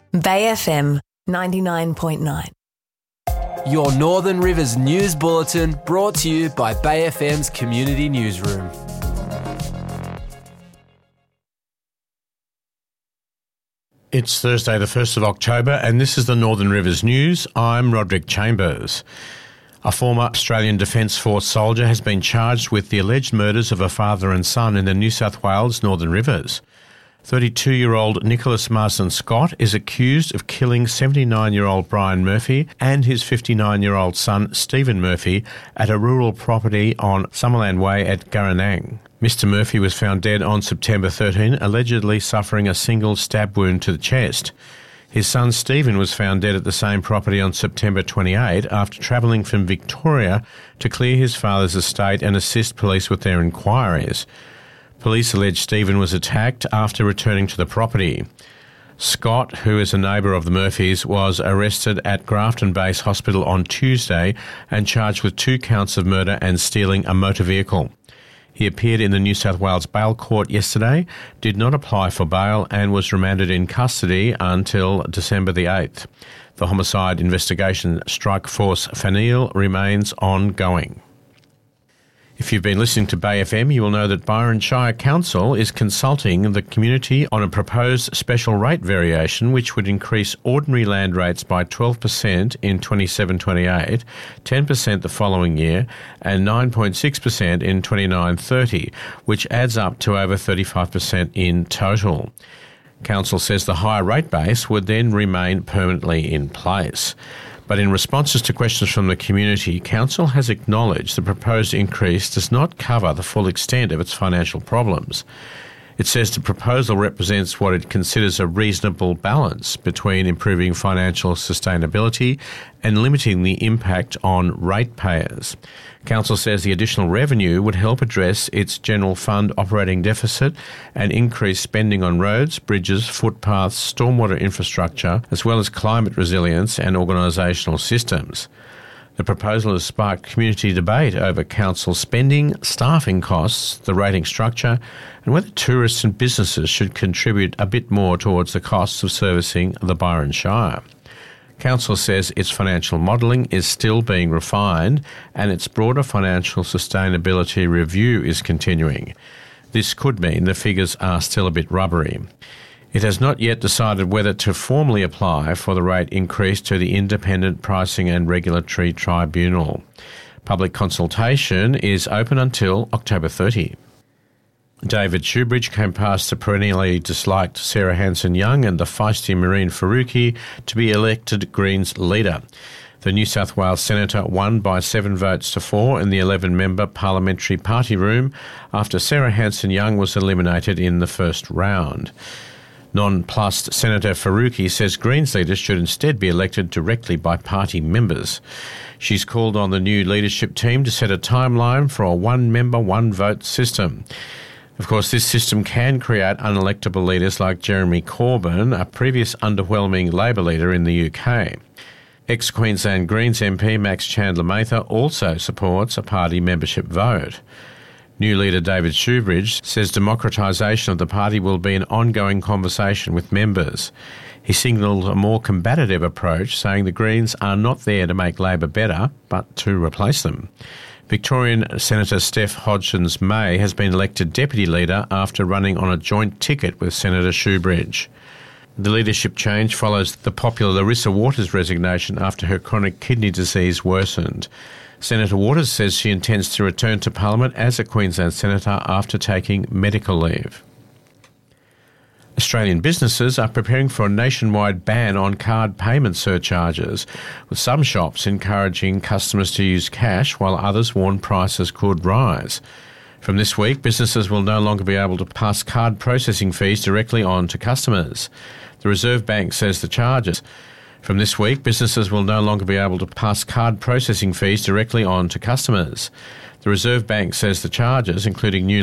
Bay FM 99.9. Your Northern Rivers News Bulletin brought to you by Bay FM's Community Newsroom. It's Thursday the 1st of October and this is the Northern Rivers News. I'm Roderick Chambers. A former Australian Defence Force soldier has been charged with the alleged murders of a father and son in the New South Wales Northern Rivers. 32-year-old Nicholas Marsden Scott is accused of killing 79-year-old Brian Murphy and his 59-year-old son Stephen Murphy at a rural property on Summerland Way at Guranang. Mr Murphy was found dead on September 13, allegedly suffering a single stab wound to the chest. His son Stephen was found dead at the same property on September 28 after travelling from Victoria to clear his father's estate and assist police with their inquiries. Police allege Stephen was attacked after returning to the property. Scott, who is a neighbour of the Murphys, was arrested at Grafton Base Hospital on Tuesday and charged with 2 counts of murder and stealing a motor vehicle. He appeared in the New South Wales Bail Court yesterday, did not apply for bail and was remanded in custody until December the 8th. The homicide investigation strike force FANIL remains ongoing. If you've been listening to Bay FM, you will know that Byron Shire Council is consulting the community on a proposed special rate variation which would increase ordinary land rates by 12% in 27-28, 10% the following year and 9.6% in 29-30, which adds up to over 35% in total. Council says the higher rate base would then remain permanently in place. But in responses to questions from the community, Council has acknowledged the proposed increase does not cover the full extent of its financial problems. It says the proposal represents what it considers a reasonable balance between improving financial sustainability and limiting the impact on ratepayers. Council says the additional revenue would help address its general fund operating deficit and increase spending on roads, bridges, footpaths, stormwater infrastructure, as well as climate resilience and organisational systems. The proposal has sparked community debate over council spending, staffing costs, the rating structure, and whether tourists and businesses should contribute a bit more towards the costs of servicing the Byron Shire. Council says its financial modelling is still being refined and its broader financial sustainability review is continuing. This could mean the figures are still a bit rubbery. It has not yet decided whether to formally apply for the rate increase to the Independent Pricing and Regulatory Tribunal. Public consultation is open until October 30. David Shoebridge came past the perennially disliked Sarah Hanson-Young and the feisty Mehreen Faruqi to be elected Greens leader. The New South Wales Senator won by 7 votes to 4 in the 11-member parliamentary party room after Sarah Hanson-Young was eliminated in the first round. Nonplussed Senator Faruqi says Greens leaders should instead be elected directly by party members. She's called on the new leadership team to set a timeline for a one-member, one-vote system. Of course, this system can create unelectable leaders like Jeremy Corbyn, a previous underwhelming Labor leader in the UK. Ex-Queensland Greens MP Max Chandler-Mather also supports a party membership vote. New leader David Shoebridge says democratisation of the party will be an ongoing conversation with members. He signalled a more combative approach, saying the Greens are not there to make Labor better, but to replace them. Victorian Senator Steph Hodgins-May has been elected Deputy Leader after running on a joint ticket with Senator Shoebridge. The leadership change follows the popular Larissa Waters' resignation after her chronic kidney disease worsened. Senator Waters says she intends to return to Parliament as a Queensland Senator after taking medical leave. Australian businesses are preparing for a nationwide ban on card payment surcharges, with some shops encouraging customers to use cash while others warn prices could rise. From this week, businesses will no longer be able to pass card processing fees directly on to customers. The Reserve Bank says the charges. From this week, businesses will no longer be able to pass card processing fees directly on to customers. The Reserve Bank says the charges, including new